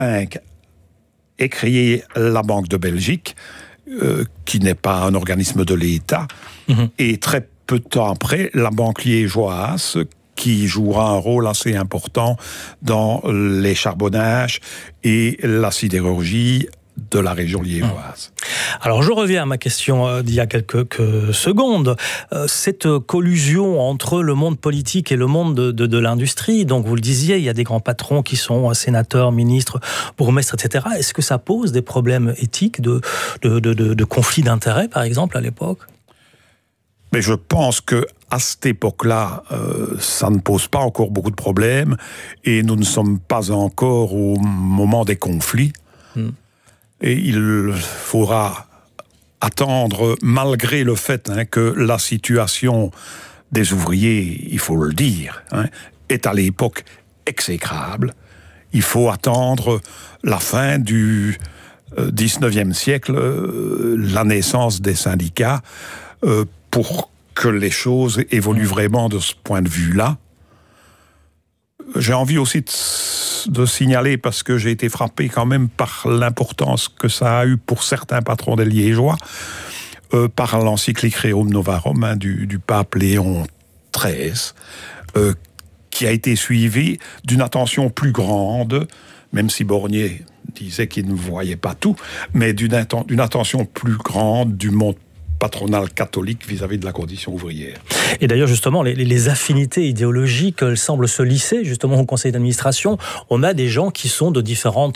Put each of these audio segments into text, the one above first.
est créée la Banque de Belgique, qui n'est pas un organisme de l'État, et très peu de temps après, la Banque liégeoise, qui jouera un rôle assez important dans les charbonnages et la sidérurgie de la région liégeoise. Alors je reviens à ma question d'il y a quelques secondes. Cette collusion entre le monde politique et le monde de l'industrie, donc vous le disiez, il y a des grands patrons qui sont sénateurs, ministres, bourgmestres, etc. Est-ce que ça pose des problèmes éthiques de conflits d'intérêts, par exemple, à l'époque ? Mais je pense que à cette époque-là, ça ne pose pas encore beaucoup de problèmes et nous ne sommes pas encore au moment des conflits. Et il faudra attendre, malgré le fait que la situation des ouvriers, il faut le dire, est à l'époque exécrable. Il faut attendre la fin du 19e siècle, la naissance des syndicats, pour que les choses évoluent vraiment de ce point de vue-là. J'ai envie aussi de signaler, parce que j'ai été frappé quand même par l'importance que ça a eu pour certains patrons des Liégeois, par l'encyclique Rerum Novarum du pape Léon XIII, qui a été suivi d'une attention plus grande, même si Bornier disait qu'il ne voyait pas tout, mais d'une attention plus grande du monde patronale catholique vis-à-vis de la condition ouvrière. Et d'ailleurs, justement, les affinités idéologiques semblent se lisser, justement, au conseil d'administration. On a des gens qui sont de différents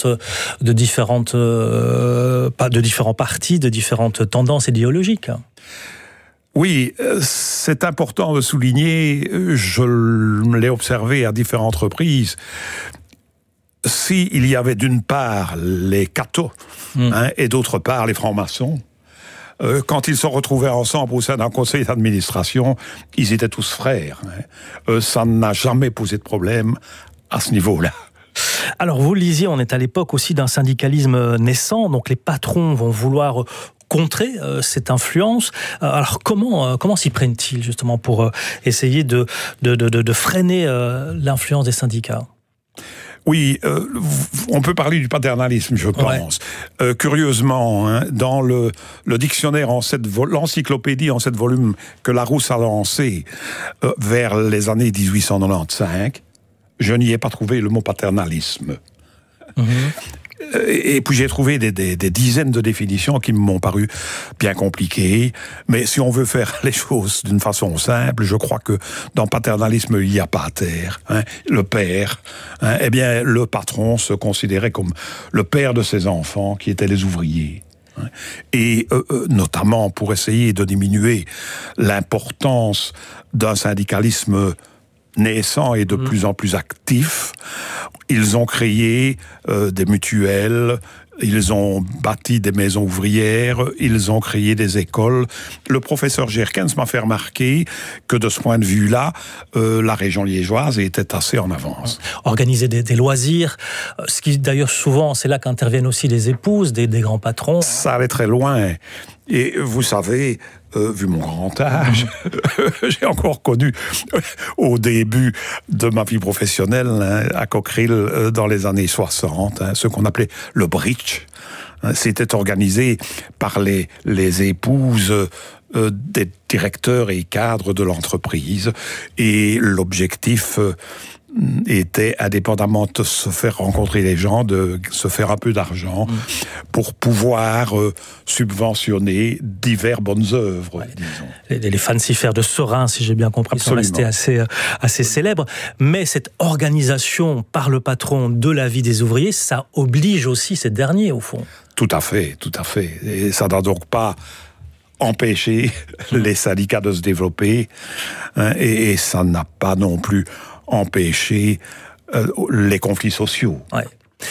partis, de différentes tendances idéologiques. Oui, c'est important de souligner, je l'ai observé à différentes reprises, s'il y avait d'une part les cathos et d'autre part les francs-maçons, quand ils se retrouvaient ensemble au sein d'un conseil d'administration, ils étaient tous frères. Ça n'a jamais posé de problème à ce niveau-là. Alors vous le disiez, on est à l'époque aussi d'un syndicalisme naissant, donc les patrons vont vouloir contrer cette influence. Alors comment s'y prennent-ils justement pour essayer de freiner l'influence des syndicats ? Oui, on peut parler du paternalisme, je pense. Ouais. Curieusement, dans le dictionnaire l'encyclopédie en 7 volumes que Larousse a lancé vers les années 1895, je n'y ai pas trouvé le mot paternalisme. Et puis j'ai trouvé des dizaines de définitions qui m'ont paru bien compliquées. Mais si on veut faire les choses d'une façon simple, je crois que dans paternalisme, il n'y a pas terre. Le père, eh bien, le patron se considérait comme le père de ses enfants, qui étaient les ouvriers. Et notamment pour essayer de diminuer l'importance d'un syndicalisme naissant et de plus en plus actif, ils ont créé des mutuelles, ils ont bâti des maisons ouvrières, ils ont créé des écoles. Le professeur Gerkens m'a fait remarquer que de ce point de vue-là, la région liégeoise était assez en avance. Organiser des loisirs, ce qui d'ailleurs souvent, c'est là qu'interviennent aussi les épouses des grands patrons. Ça allait très loin. Et vous savez, vu mon grand âge, j'ai encore connu au début de ma vie professionnelle à Cockerill dans les années 60, ce qu'on appelait le bridge. C'était organisé par les épouses des directeurs et cadres de l'entreprise. Et l'objectif était, indépendamment de se faire rencontrer les gens, de se faire un peu d'argent pour pouvoir subventionner divers bonnes œuvres, disons. Les fancifères de Serein, si j'ai bien compris, sont restés assez célèbres. Mais cette organisation par le patron de la vie des ouvriers, ça oblige aussi ces derniers, au fond. Tout à fait, tout à fait. Et ça n'a donc pas empêché les syndicats de se développer, et ça n'a pas non plus empêcher les conflits sociaux. Ouais.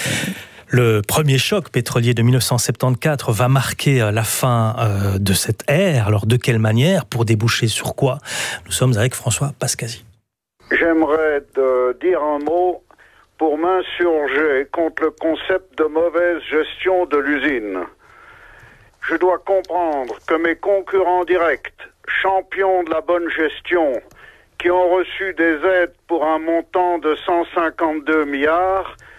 Le premier choc pétrolier de 1974 va marquer la fin de cette ère. Alors de quelle manière ? Pour déboucher sur quoi ? Nous sommes avec François Pascazi. J'aimerais dire un mot pour m'insurger contre le concept de mauvaise gestion de l'usine. Je dois comprendre que mes concurrents directs, champions de la bonne gestion, qui ont reçu des aides pour un montant de 152 milliards,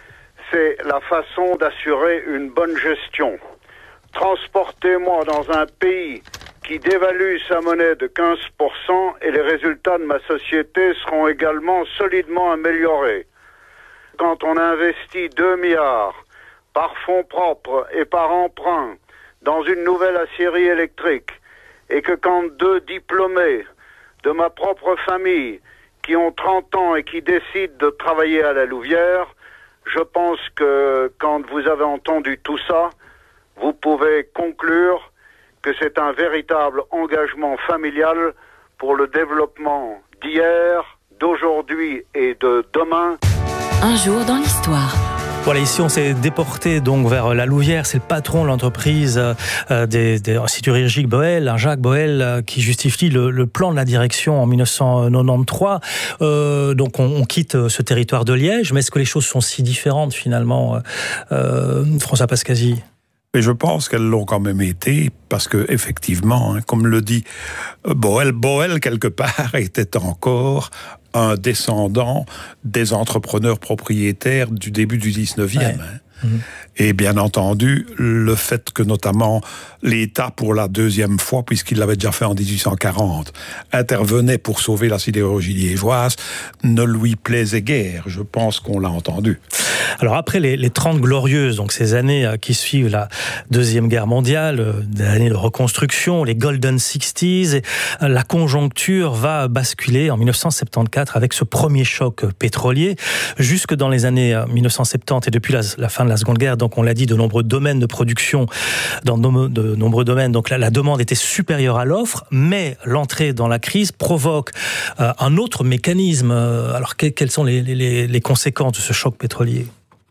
c'est la façon d'assurer une bonne gestion. Transportez-moi dans un pays qui dévalue sa monnaie de 15% et les résultats de ma société seront également solidement améliorés. Quand on investit 2 milliards par fonds propres et par emprunt dans une nouvelle aciérie électrique, et que quand 2 diplômés de ma propre famille qui ont 30 ans et qui décident de travailler à la Louvière, je pense que quand vous avez entendu tout ça, vous pouvez conclure que c'est un véritable engagement familial pour le développement d'hier, d'aujourd'hui et de demain. Un jour dans l'histoire. Voilà, ici on s'est déporté donc vers la Louvière, c'est le patron de l'entreprise des sidérurgiques Boel, Jacques Boel, qui justifie le plan de la direction en 1993. Donc on quitte ce territoire de Liège, mais est-ce que les choses sont si différentes finalement, François Pascasi ? Mais je pense qu'elles l'ont quand même été, parce que effectivement, comme le dit Boel quelque part était encore un descendant des entrepreneurs propriétaires du début du 19e. Ouais. Et bien entendu, le fait que notamment l'État, pour la deuxième fois, puisqu'il l'avait déjà fait en 1840, intervenait pour sauver la sidérurgie liégeoise, ne lui plaisait guère. Je pense qu'on l'a entendu. Alors après les 30 glorieuses, donc ces années qui suivent la Deuxième Guerre mondiale, des années de reconstruction, les Golden 60s, la conjoncture va basculer en 1974 avec ce premier choc pétrolier. Jusque dans les années 1970 et depuis la fin de la Seconde Guerre, donc on l'a dit, de nombreux domaines de production, dans de nombreux domaines, donc la demande était supérieure à l'offre, mais l'entrée dans la crise provoque un autre mécanisme. Alors quelles sont les conséquences de ce choc pétrolier ?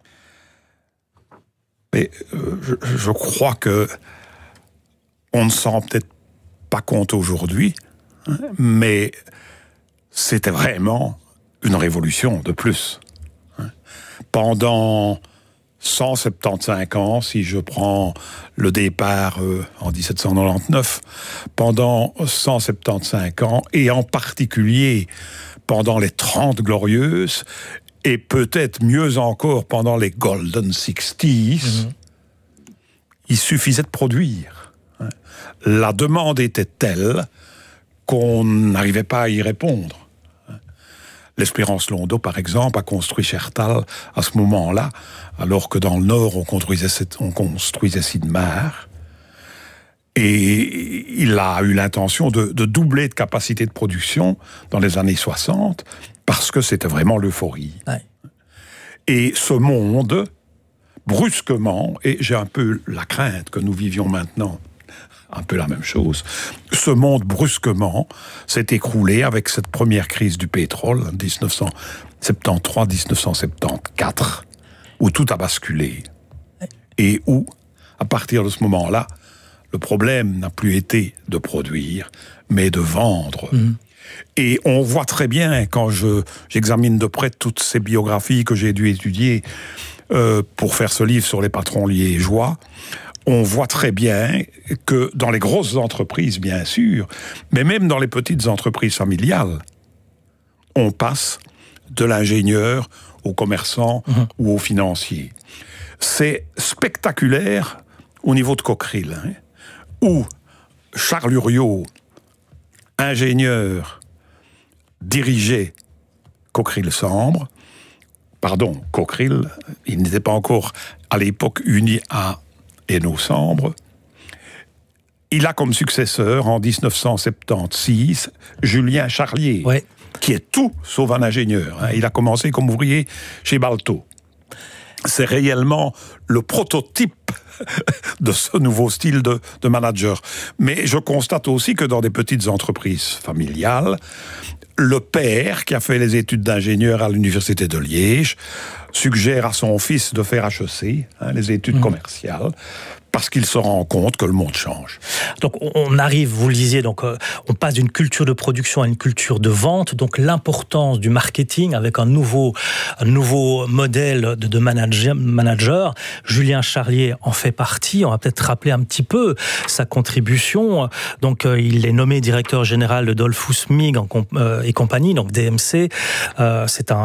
Mais je crois que on ne s'en rend peut-être pas compte aujourd'hui, hein, mais c'était vraiment une révolution de plus. Hein. Pendant 175 ans, si je prends le départ en 1799, pendant 175 ans, et en particulier pendant les 30 glorieuses, et peut-être mieux encore pendant les Golden 60s, il suffisait de produire. La demande était telle qu'on n'arrivait pas à y répondre. L'Espérance Londo, par exemple, a construit Chertal à ce moment-là, alors que dans le Nord, on construisait Sidmar. Et il a eu l'intention de doubler de capacité de production dans les années 60, parce que c'était vraiment l'euphorie. Ouais. Et ce monde, brusquement, et j'ai un peu la crainte que nous vivions maintenant, un peu la même chose, ce monde brusquement s'est écroulé avec cette première crise du pétrole, 1973-1974, où tout a basculé. Ouais. Et où, à partir de ce moment-là, le problème n'a plus été de produire, mais de vendre. Et on voit très bien, quand j'examine de près toutes ces biographies que j'ai dû étudier pour faire ce livre sur les patrons liégeois, on voit très bien que dans les grosses entreprises, bien sûr, mais même dans les petites entreprises familiales, on passe de l'ingénieur au commerçant ou au financier. C'est spectaculaire au niveau de Cockerill, hein, où Charles Huriot, ingénieur, dirigeait Cockerill-Sambre. Pardon, Cockerill, il n'était pas encore à l'époque uni à Hainaut-Sambre. Il a comme successeur, en 1976, Julien Charlier, ouais, qui est tout sauf un ingénieur. Hein. Il a commencé comme ouvrier chez Balto. C'est réellement le prototype de ce nouveau style de manager. Mais je constate aussi que dans des petites entreprises familiales, le père, qui a fait les études d'ingénieur à l'université de Liège, suggère à son fils de faire HEC, hein, les études commerciales, parce qu'il se rend compte que le monde change. Donc on arrive, vous le disiez, donc on passe d'une culture de production à une culture de vente, donc l'importance du marketing avec un nouveau modèle de manager. Julien Charlier en fait partie. On va peut-être rappeler un petit peu sa contribution. Donc il est nommé directeur général de Dollfuss Mig et compagnie, donc DMC. C'est un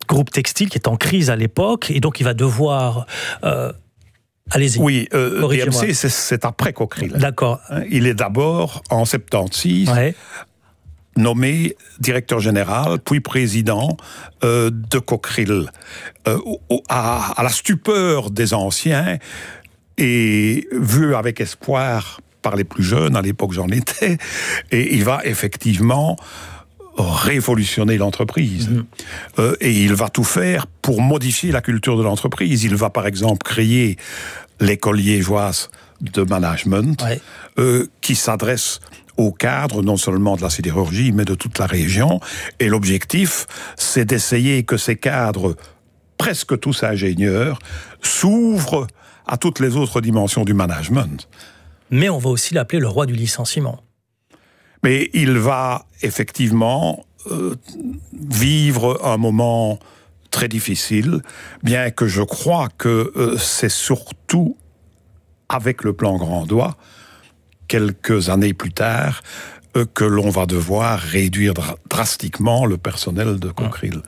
groupe textile qui est en crise à l'époque, et donc il va devoir... allez-y. Oui, DMC, c'est après Cockerill. D'accord. Il est d'abord, en 76, nommé directeur général, puis président de Cockerill. À la stupeur des anciens, et vu avec espoir par les plus jeunes, à l'époque j'en étais, et il va effectivement révolutionner l'entreprise. Et il va tout faire pour modifier la culture de l'entreprise. Il va par exemple créer l'école liégeoise de management, qui s'adresse aux cadres, non seulement de la sidérurgie, mais de toute la région. Et l'objectif, c'est d'essayer que ces cadres, presque tous ingénieurs, s'ouvrent à toutes les autres dimensions du management. Mais on va aussi l'appeler le roi du licenciement. Mais il va effectivement vivre un moment très difficile, bien que je crois que c'est surtout avec le plan Grandois, quelques années plus tard, que l'on va devoir réduire drastiquement le personnel de Cockerill.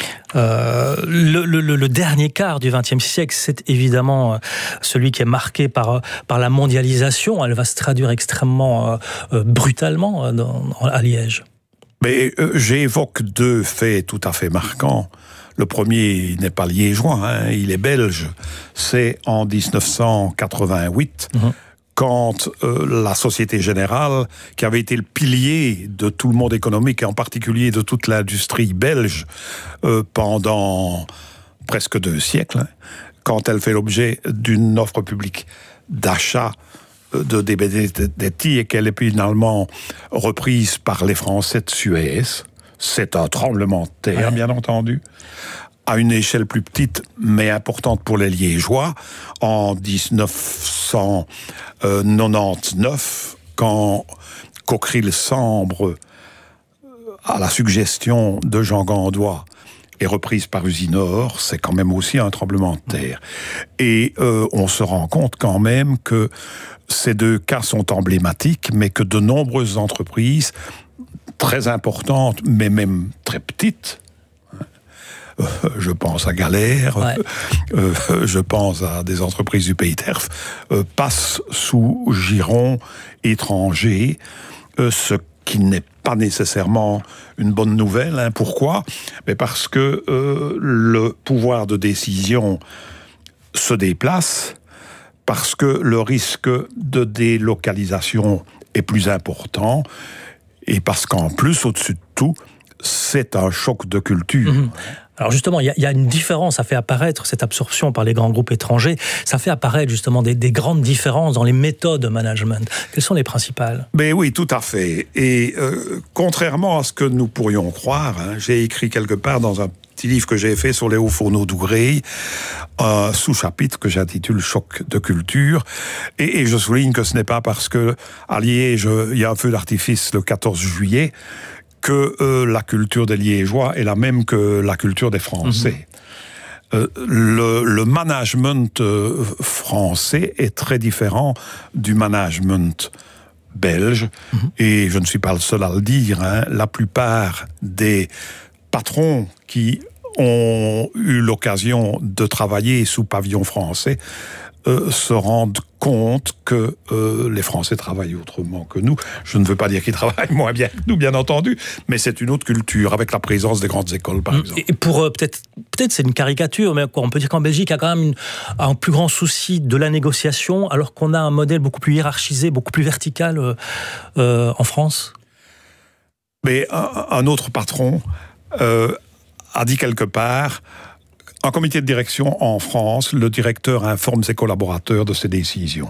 Le dernier quart du XXe siècle, c'est évidemment celui qui est marqué par la mondialisation. Elle va se traduire extrêmement brutalement à Liège. Mais j'évoque deux faits tout à fait marquants. Le premier n'est pas liégeois, il est belge. C'est en 1988, quand la Société Générale, qui avait été le pilier de tout le monde économique, et en particulier de toute l'industrie belge, pendant presque 2 siècles, quand elle fait l'objet d'une offre publique d'achat de DBDT et qu'elle est finalement reprise par les Français de Suez, c'est un tremblement de terre, bien entendu, à une échelle plus petite, mais importante pour les Liégeois, en 1999, quand Cockerill Sambre, à la suggestion de Jean Gandois, est reprise par Usinor, c'est quand même aussi un tremblement de terre. Et on se rend compte quand même que ces deux cas sont emblématiques, mais que de nombreuses entreprises, très importantes, mais même très petites, je pense à Galère, je pense à des entreprises du Pays d'Erf, passent sous giron étranger, ce qui n'est pas nécessairement une bonne nouvelle. Pourquoi ? Mais parce que le pouvoir de décision se déplace, parce que le risque de délocalisation est plus important, et parce qu'en plus, au-dessus de tout, c'est un choc de culture. Alors justement, il y a une différence, ça fait apparaître cette absorption par les grands groupes étrangers, ça fait apparaître justement des grandes différences dans les méthodes de management. Quelles sont les principales ? Ben oui, tout à fait. Et contrairement à ce que nous pourrions croire, j'ai écrit quelque part dans un petit livre que j'ai fait sur les hauts fourneaux d'Ougrey, un sous-chapitre que j'intitule « Choc de culture ». Et je souligne que ce n'est pas parce que à Liège, il y a un feu d'artifice le 14 juillet, que la culture des Liégeois est la même que la culture des Français. Le management français est très différent du management belge, et je ne suis pas le seul à le dire. La plupart des patrons qui ont eu l'occasion de travailler sous pavillon français se rendent compte que les Français travaillent autrement que nous. Je ne veux pas dire qu'ils travaillent moins bien que nous, bien entendu, mais c'est une autre culture, avec la présence des grandes écoles, par exemple. Et pour peut-être c'est une caricature, mais on peut dire qu'en Belgique, il y a quand même un plus grand souci de la négociation, alors qu'on a un modèle beaucoup plus hiérarchisé, beaucoup plus vertical en France. Mais un autre patron a dit quelque part: en comité de direction en France, le directeur informe ses collaborateurs de ses décisions.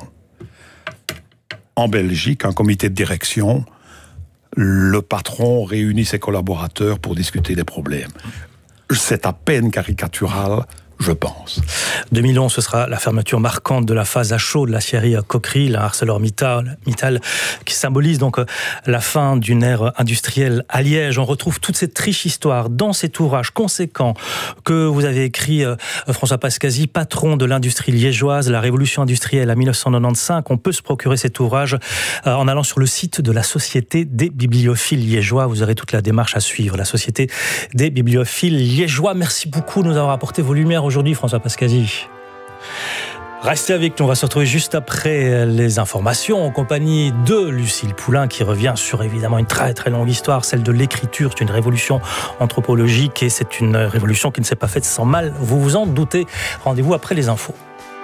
En Belgique, un comité de direction, le patron réunit ses collaborateurs pour discuter des problèmes. C'est à peine caricatural, je pense. 2011, ce sera la fermeture marquante de la phase à chaud de l'aciérie Cockerill, ArcelorMittal, qui symbolise donc la fin d'une ère industrielle à Liège. On retrouve toute cette riche histoire dans cet ouvrage conséquent que vous avez écrit, François Pascasi, patron de l'industrie liégeoise, la révolution industrielle à 1995. On peut se procurer cet ouvrage en allant sur le site de la Société des bibliophiles liégeois. Vous aurez toute la démarche à suivre, la Société des bibliophiles liégeois. Merci beaucoup de nous avoir apporté vos lumières aujourd'hui, François Pascasi. Restez avec nous, on va se retrouver juste après les informations en compagnie de Lucille Poulain qui revient sur évidemment une très très longue histoire, celle de l'écriture. C'est une révolution anthropologique et c'est une révolution qui ne s'est pas faite sans mal, vous vous en doutez. Rendez-vous après les infos.